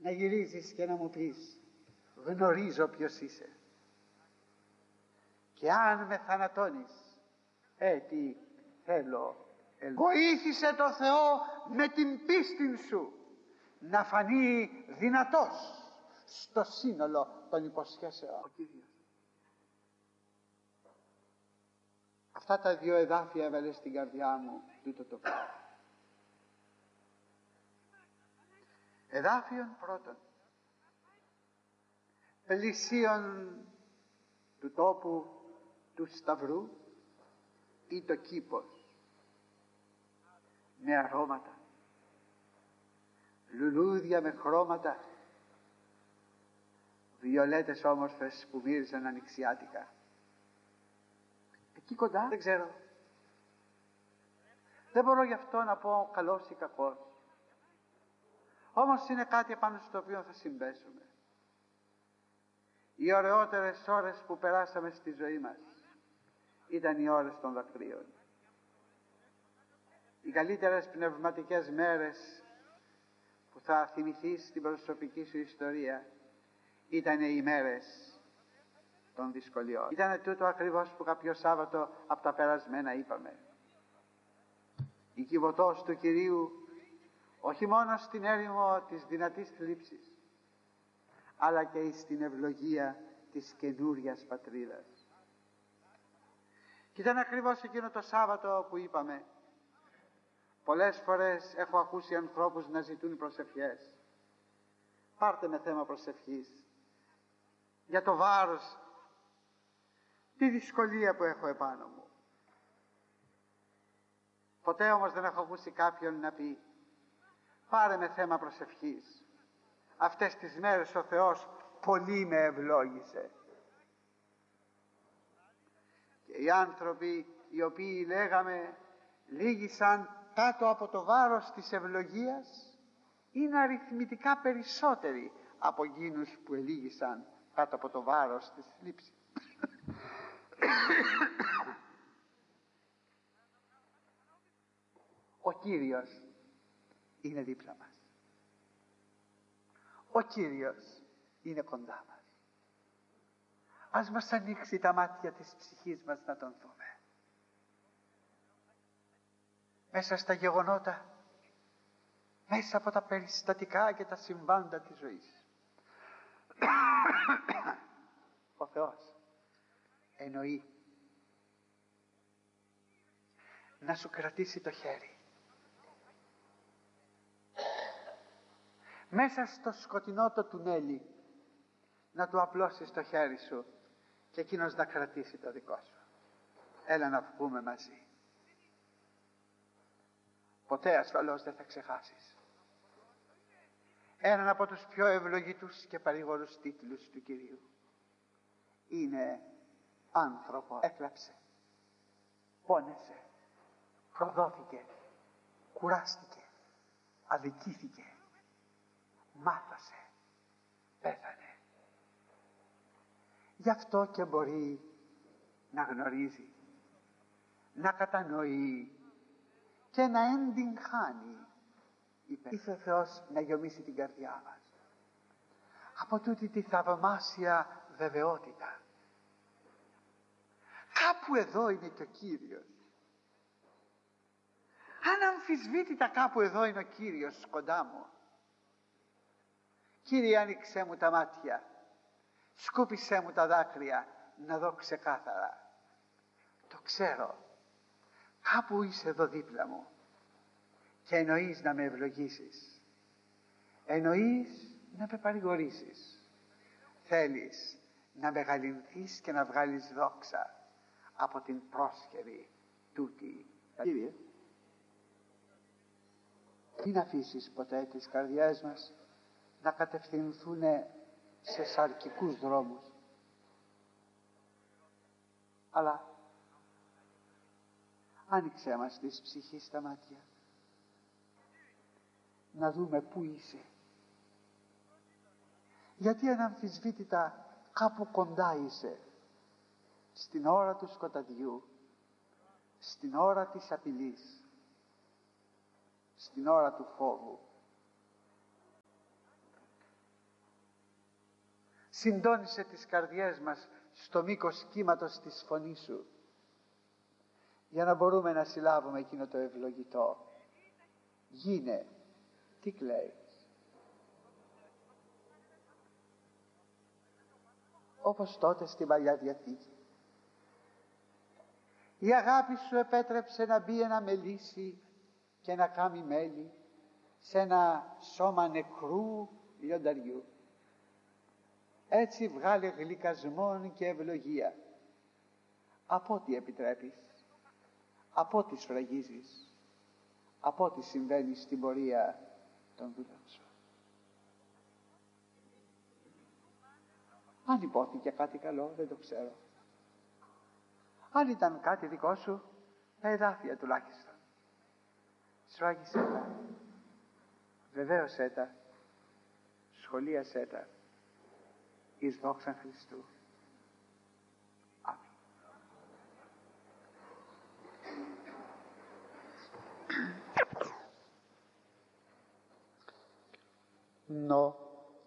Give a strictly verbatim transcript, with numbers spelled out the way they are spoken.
να γυρίζεις και να μου πεις γνωρίζω ποιος είσαι, και αν με θανατώνεις, ε τι θέλω, ελ... βοήθησε το Θεό με την πίστη σου να φανεί δυνατός στο σύνολο των υποσχέσεων ο Κύριος. Αυτά τα δύο εδάφια έβαλε στην καρδιά μου τούτο το πράγμα. Εδάφιον πρώτον, πλησίον του τόπου του Σταυρού ή το κήπος με αρώματα, λουλούδια με χρώματα, βιολέτες όμορφες που μύριζαν ανοιξιάτικα. Εκεί κοντά δεν ξέρω, δεν μπορώ γι' αυτό να πω καλός ή κακός, όμως είναι κάτι επάνω στο οποίο θα συμπέσουμε. Οι ωραιότερες ώρες που περάσαμε στη ζωή μας ήταν οι ώρες των δακρύων. Οι καλύτερες πνευματικές μέρες που θα θυμηθείς στην προσωπική σου ιστορία ήταν οι μέρες των δυσκολιών. Ήταν τούτο ακριβώς που κάποιο Σάββατο από τα περασμένα είπαμε. Η κυβωτός του Κυρίου όχι μόνο στην έρημο της δυνατής θλίψης, αλλά και στην ευλογία της καινούριας πατρίδας. Και ήταν ακριβώς εκείνο το Σάββατο που είπαμε, πολλές φορές έχω ακούσει ανθρώπους να ζητούν προσευχές. Πάρτε με θέμα προσευχής για το βάρος, τη δυσκολία που έχω επάνω μου. Ποτέ όμως δεν έχω ακούσει κάποιον να πει πάρε με θέμα προσευχής, αυτές τις μέρες ο Θεός πολύ με ευλόγησε. Και οι άνθρωποι οι οποίοι λέγαμε λύγησαν κάτω από το βάρος της ευλογίας είναι αριθμητικά περισσότεροι από εκείνους που ελύγησαν κάτω από το βάρος της θλίψης. Ο Κύριος είναι δίπλα μας. Ο Κύριος είναι κοντά μας. Ας μας ανοίξει τα μάτια της ψυχής μας να τον δούμε. Μέσα στα γεγονότα, μέσα από τα περιστατικά και τα συμβάντα της ζωής, ο Θεός εννοεί να σου κρατήσει το χέρι. Μέσα στο σκοτεινό το τουνέλι να του απλώσεις το χέρι σου και εκείνος να κρατήσει το δικό σου. Έλα να βγούμε μαζί. Ποτέ ασφαλώς δεν θα ξεχάσεις έναν από τους πιο ευλογητούς και παρήγορους τίτλους του Κυρίου. Είναι άνθρωπο. Έκλαψε, πόνεσε, προδόθηκε, κουράστηκε, αδικήθηκε, μάθασε, πέθανε. Γι' αυτό και μπορεί να γνωρίζει, να κατανοεί και να εντυγχάνει. Ήρθε ο Θεός να γεμίσει την καρδιά μας από τούτη τη θαυμάσια βεβαιότητα. Κάπου εδώ είναι και ο Κύριος. Αναμφισβήτητα κάπου εδώ είναι ο Κύριος κοντά μου. Κύριε, άνοιξέ μου τα μάτια, σκούπισέ μου τα δάκρυα να δω ξεκάθαρα. Το ξέρω, κάπου είσαι εδώ δίπλα μου και εννοείς να με ευλογήσεις, εννοείς να με παρηγορήσεις, θέλεις να μεγαλυνθείς και να βγάλεις δόξα από την πρόσχερη τούτη. Κύριε, μην αφήσεις ποτέ τις καρδιές μας να κατευθυνθούν σε σαρκικούς δρόμους, αλλά άνοιξέ μας της ψυχής τα μάτια να δούμε πού είσαι, γιατί αναμφισβήτητα κάπου κοντά είσαι, στην ώρα του σκοταδιού, στην ώρα της απειλής, στην ώρα του φόβου. Συντόνισε τις καρδιές μας στο μήκος κύματος της φωνής Σου, για να μπορούμε να συλλάβουμε εκείνο το ευλογητό. Γίνε, τι κλαίεις? Όπως τότε στην Παλιά Διαθήκη. Η αγάπη Σου επέτρεψε να μπει ένα μελίσι και να κάμει μέλι σε ένα σώμα νεκρού λιονταριού. Έτσι βγάλε γλυκασμόν και ευλογία. Από ό,τι επιτρέπεις, από ό,τι σφραγίζεις, από ό,τι συμβαίνει στην πορεία των δουλειών Σου. Αν υπόθηκε κάτι καλό, δεν το ξέρω. Αν ήταν κάτι δικό Σου, τα εδάφια τουλάχιστον. Σφράγισέ τα, βεβαίωσέ τα, σχολίασέ τα, εις δόξαν Χριστού. Αμήν. No.